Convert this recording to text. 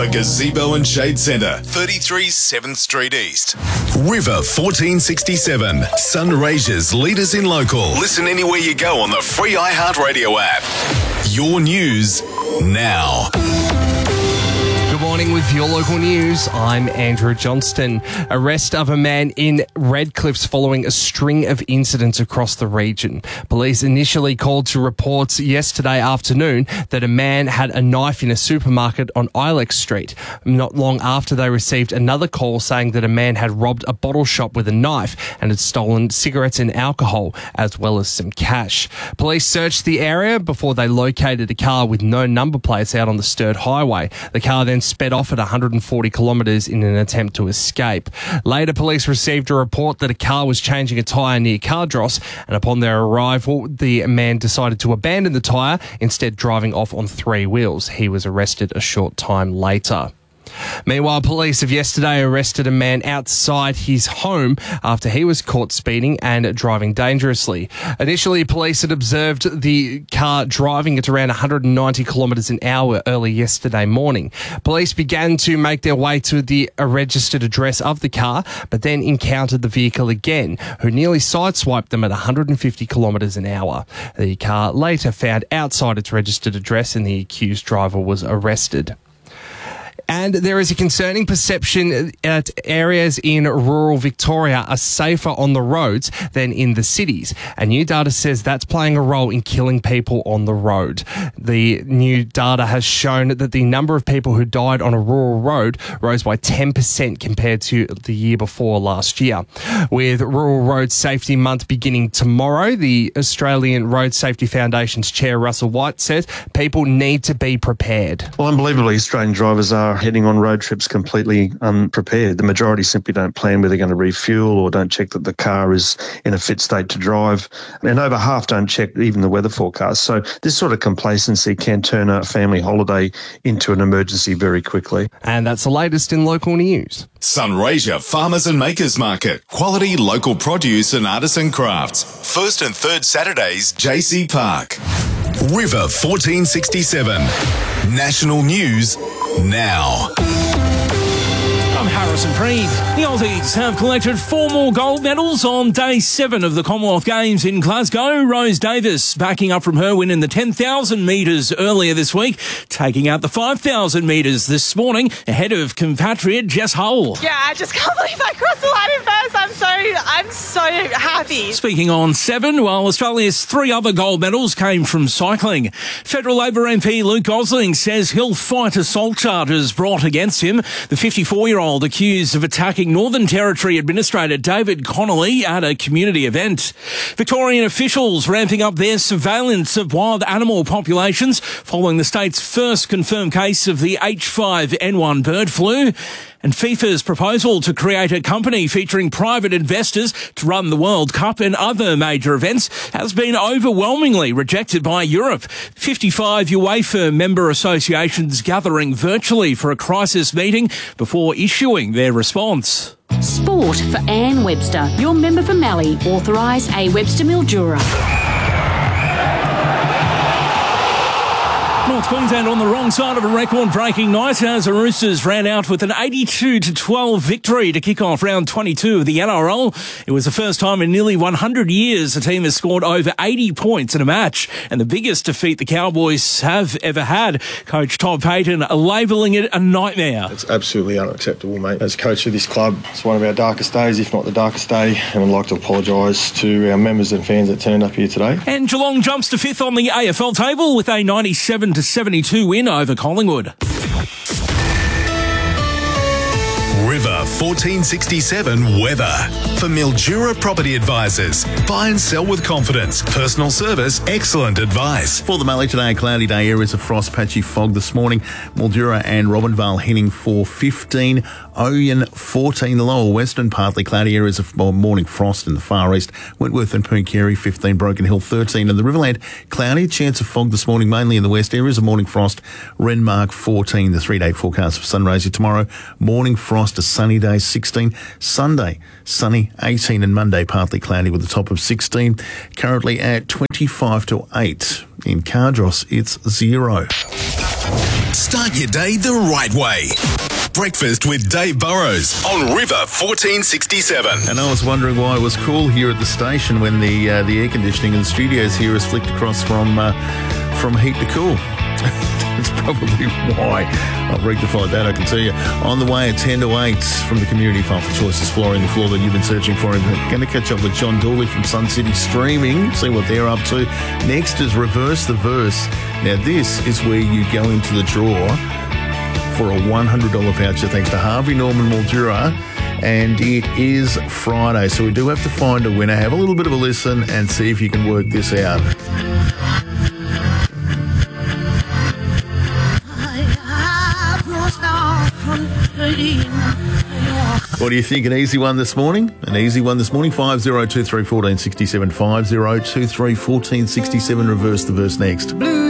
The Gazebo and Shade Centre, 33 7th Street East. River 1467, Sunraysia's leaders in local. Listen anywhere you go on the free iHeartRadio app. Your news now. Good morning with your local news. I'm Andrew Johnston. Arrest of a man in Redcliffs following a string of incidents across the region. Police initially called to reports yesterday afternoon that a man had a knife in a supermarket on Ilex Street. Not long after, they received another call saying that a man had robbed a bottle shop with a knife and had stolen cigarettes and alcohol, as well as some cash. Police searched the area before they located a car with no number plates out on the Sturt Highway. The car then sped off at 140 kilometres in an attempt to escape. Later, police received a report that a car was changing a tyre near Cardross, and upon their arrival, the man decided to abandon the tyre, instead driving off on three wheels. He was arrested a short time later. Meanwhile, police have yesterday arrested a man outside his home after he was caught speeding and driving dangerously. Initially, police had observed the car driving at around 190 kilometres an hour early yesterday morning. Police began to make their way to the registered address of the car, but then encountered the vehicle again, who nearly sideswiped them at 150 kilometres an hour. The car later found outside its registered address and the accused driver was arrested. And there is a concerning perception that areas in rural Victoria are safer on the roads than in the cities. And new data says that's playing a role in killing people on the road. The new data has shown that the number of people who died on a rural road rose by 10% compared to the year before last year. With Rural Road Safety Month beginning tomorrow, the Australian Road Safety Foundation's chair, Russell White, says people need to be prepared. Well, unbelievably, Australian drivers are heading on road trips completely unprepared. The majority simply don't plan where they're going to refuel or don't check that the car is in a fit state to drive. And over half don't check even the weather forecast. So this sort of complacency can turn a family holiday into an emergency very quickly. And that's the latest in local news. Sunraysia Farmers and Makers Market. Quality local produce and artisan crafts. First and third Saturdays, JC Park. River 1467. National news now. I'm Harrison Freed. The Aussies have collected 4 more gold medals on day 7 of the Commonwealth Games in Glasgow. Rose Davis backing up from her win in the 10,000 metres earlier this week, taking out the 5,000 metres this morning ahead of compatriot Jess Hull. Yeah, I just can't believe I crossed the line in first. I'm so happy. Speaking on 7, while Australia's 3 other gold medals came from cycling. Federal Labor MP Luke Gosling says he'll fight assault charges brought against him. The 54-year-old accused of attacking Northern Territory Administrator David Connolly at a community event. Victorian officials ramping up their surveillance of wild animal populations following the state's first confirmed case of the H5N1 bird flu. And FIFA's proposal to create a company featuring private investors to run the World Cup and other major events has been overwhelmingly rejected by Europe. 55 UEFA member associations gathering virtually for a crisis meeting before issuing their response. Sport for Anne Webster. Your member for Mallee. Authorise A. Webster Mildura. North Queensland on the wrong side of a record-breaking night as the Roosters ran out with an 82-12 victory to kick off round 22 of the NRL. It was the first time in nearly 100 years a team has scored over 80 points in a match, and the biggest defeat the Cowboys have ever had. Coach Todd Payten labelling it a nightmare. It's absolutely unacceptable, mate. As coach of this club, it's one of our darkest days, if not the darkest day, and I'd like to apologise to our members and fans that turned up here today. And Geelong jumps to 5th on the AFL table with a 97-72 win over Collingwood. River 1467 weather. For Mildura Property Advisors. Buy and sell with confidence. Personal service, excellent advice. For the Mallee today, a cloudy day, areas of frost, patchy fog this morning. Mildura and Robinvale heading for 15. Oyen 14, the lower western, partly cloudy areas of morning frost in the far east. Wentworth and Pooncarie 15, Broken Hill 13. And the Riverland, cloudy, chance of fog this morning, mainly in the west areas of morning frost. Renmark 14, the 3-day forecast for Sunraysia tomorrow. Morning frost, a sunny day 16. Sunday, sunny 18, and Monday partly cloudy with a top of 16. Currently at 25 to 8. In Cardross, it's 0. Start your day the right way. Breakfast with Dave Burrows on River 1467. And I was wondering why it was cool here at the station when the air conditioning in the studios here is flicked across from heat to cool. That's probably why. I've rectified that, I can tell you. On the way at 10 to 8 from the Community Farm for Choices Flooring, the floor that you've been searching for. I'm going to catch up with John Dooley from Sun City Streaming, see what they're up to. Next is Reverse the Verse. Now, this is where you go into the draw for a $100 voucher thanks to Harvey Norman Mildura. And it is Friday, so we do have to find a winner. Have a little bit of a listen and see if you can work this out. What do you think? An easy one this morning? An easy one this morning? 5023 1467. 5023 1467. Reverse the verse next.